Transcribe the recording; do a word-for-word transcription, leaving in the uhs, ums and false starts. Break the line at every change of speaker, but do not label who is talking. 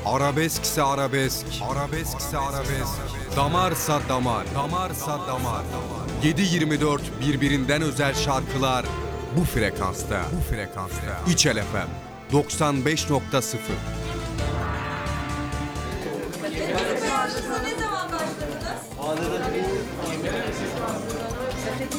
Arabeskse arabesk, arabeskse arabesk. Damarsa damar, damarsa damar. yedi yirmi dört birbirinden özel şarkılar bu frekansta. Bu frekansta. İçel F M doksan beş nokta sıfır.
Ne zaman başladınız?